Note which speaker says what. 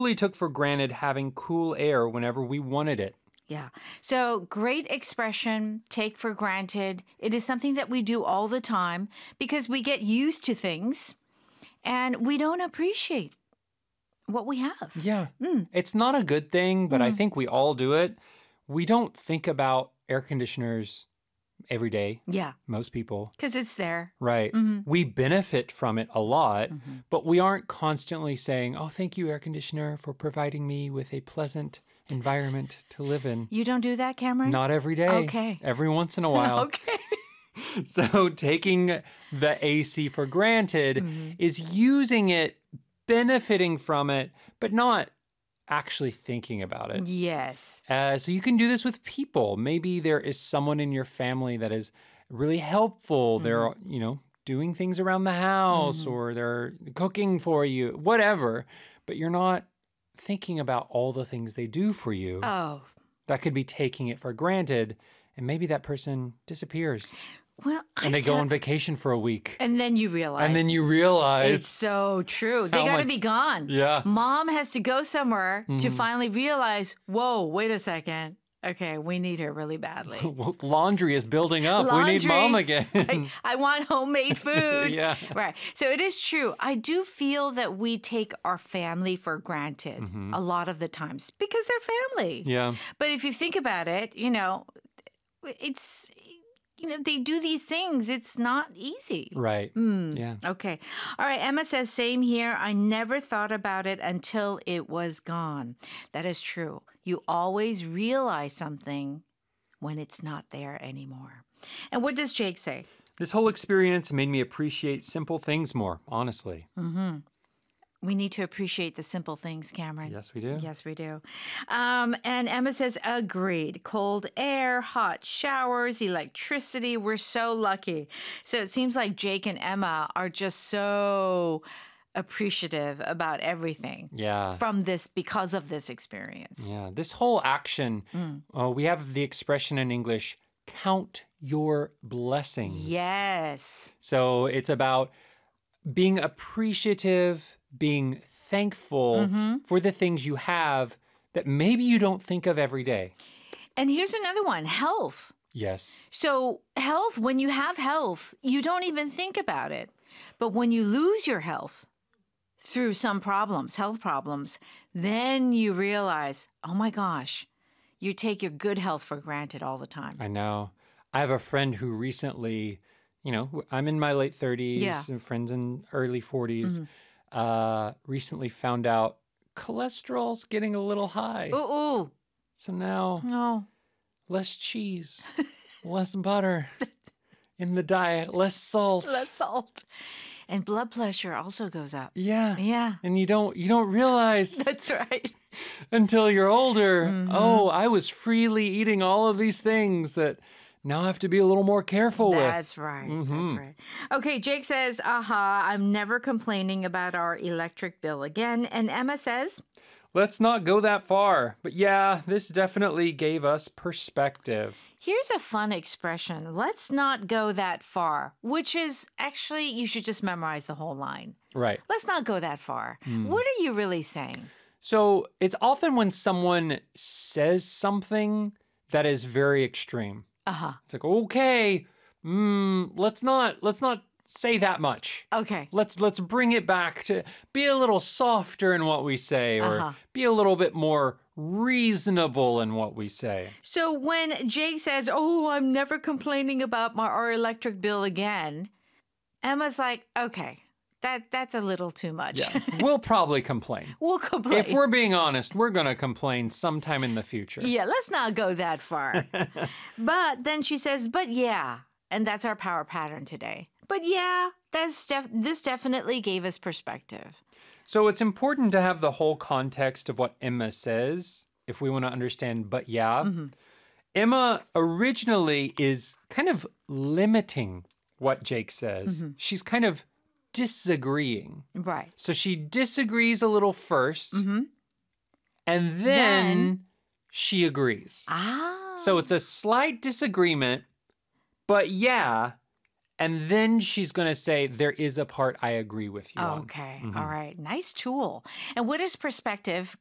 Speaker 1: We took for granted having cool air whenever we wanted it.
Speaker 2: Yeah. So great expression, take for granted. It is something that we do all the time because we get used to things and we don't appreciate what we have.
Speaker 1: Yeah. It's not a good thing, but I think we all do it. We don't think about air conditioners every day,
Speaker 2: Yeah.
Speaker 1: most people.
Speaker 2: Because it's there.
Speaker 1: Right. We benefit from it a lot, but we aren't constantly saying, oh, thank you, air conditioner, for providing me with a pleasant environment to live in.
Speaker 2: You don't do that, Cameron?
Speaker 1: Not every day.
Speaker 2: Okay.
Speaker 1: Every once in a while.
Speaker 2: Okay.
Speaker 1: So taking the AC for granted is using it, benefiting from it, but not actually thinking about it.
Speaker 2: Yes.
Speaker 1: So you can do this with people. Maybe there is someone in your family that is really helpful. They're, doing things around the house or they're cooking for you, whatever. But you're not thinking about all the things they do for you.
Speaker 2: Oh.
Speaker 1: That could be taking it for granted. And maybe that person disappears.
Speaker 2: Well,
Speaker 1: And they go on vacation for a week.
Speaker 2: And then you realize.
Speaker 1: And then you realize.
Speaker 2: It's so true. They
Speaker 1: how
Speaker 2: got to
Speaker 1: much-
Speaker 2: be gone.
Speaker 1: Yeah.
Speaker 2: Mom has to go somewhere to finally realize, whoa, wait a second. Okay, we need her really badly.
Speaker 1: Laundry is building up. We need
Speaker 2: Laundry.
Speaker 1: mom again.
Speaker 2: I want homemade food.
Speaker 1: Yeah.
Speaker 2: Right. So it is true. I do feel that we take our family for granted a lot of the times because they're family.
Speaker 1: Yeah.
Speaker 2: But if you think about it, it's, they do these things. It's not easy.
Speaker 1: Right. Yeah.
Speaker 2: Okay. All right. Emma says, same here. I never thought about it until it was gone. That is true. You always realize something when it's not there anymore. And what does Jake say?
Speaker 1: This whole experience made me appreciate simple things more, honestly.
Speaker 2: We need to appreciate the simple things, Cameron.
Speaker 1: Yes, we do.
Speaker 2: Yes, we do. And Emma says, agreed. Cold air, hot showers, electricity. We're so lucky. So it seems like Jake and Emma are just so appreciative about everything
Speaker 1: Yeah.
Speaker 2: from this because of this experience.
Speaker 1: Yeah. This whole action, we have the expression in English, count your blessings.
Speaker 2: Yes.
Speaker 1: So it's about being appreciative, being thankful for the things you have that maybe you don't think of every day.
Speaker 2: And here's another one, health.
Speaker 1: Yes.
Speaker 2: So health, when you have health, you don't even think about it. But when you lose your health through some problems, health problems, then you realize, oh my gosh, you take your good health for granted all the time.
Speaker 1: I know. I have a friend who recently, I'm in my late 30s
Speaker 2: Yeah.
Speaker 1: and friends in early 40s, recently found out cholesterol's getting a little high.
Speaker 2: Ooh,
Speaker 1: So now
Speaker 2: no.
Speaker 1: less cheese, less butter in the diet, less salt.
Speaker 2: Less salt. And blood pressure also goes up.
Speaker 1: Yeah.
Speaker 2: Yeah.
Speaker 1: And you don't realize
Speaker 2: That's right.
Speaker 1: until you're older, oh, I was freely eating all of these things that now I have to be a little more careful with.
Speaker 2: That's right. That's right. Okay, Jake says, I'm never complaining about our electric bill again. And Emma says,
Speaker 1: Let's not go that far. But yeah, this definitely gave us perspective.
Speaker 2: here's a fun expression. Let's not go that far, which is actually, you should just memorize the whole line.
Speaker 1: Right.
Speaker 2: Let's not go that far. What are you really saying?
Speaker 1: So it's often when someone says something that is very extreme.
Speaker 2: Uh-huh.
Speaker 1: It's like, okay, let's not say that much.
Speaker 2: Okay.
Speaker 1: Let's bring it back to be a little softer in what we say, or be a little bit more reasonable in what we say.
Speaker 2: So when Jake says, I'm never complaining about our electric bill again, Emma's like, okay, that's a little too much.
Speaker 1: Yeah, we'll probably complain.
Speaker 2: We'll complain.
Speaker 1: If we're being honest, we're going to complain sometime in the future.
Speaker 2: Yeah, let's not go that far. But then she says, but yeah, and that's our power pattern today. But yeah, this definitely gave us perspective.
Speaker 1: So it's important to have the whole context of what Emma says if we want to understand, but yeah. Emma originally is kind of limiting what Jake says. She's kind of disagreeing.
Speaker 2: Right.
Speaker 1: So she disagrees a little first, and then she agrees.
Speaker 2: Ah.
Speaker 1: So it's a slight disagreement, but yeah. And then she's going to say, there is a part I agree with you on.
Speaker 2: Okay. All right. Nice tool. And what does perspective